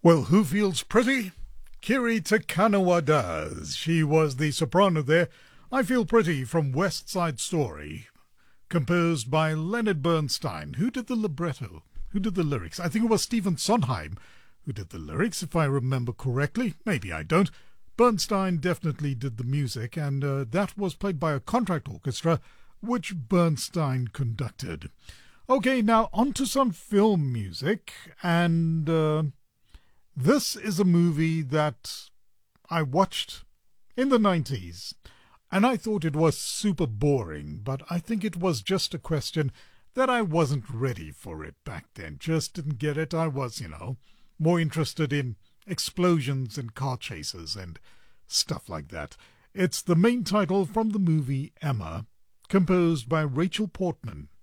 Well, who feels pretty? Kiri Te Kanawa does. She was the soprano there. I Feel Pretty from West Side Story, composed by Leonard Bernstein. Who did the libretto? Who did the lyrics? I think it was Stephen Sondheim who did the lyrics, if I remember correctly. Maybe I don't. Bernstein definitely did the music, and that was played by a contract orchestra, which Bernstein conducted. Okay, now on to some film music, and this is a movie that I watched in the 90s, and I thought it was super boring, but I think it was just a question that I wasn't ready for it back then. Just didn't get it. I was, more interested in explosions and car chases and stuff like that. It's the main title from the movie Emma, composed by Rachel Portman.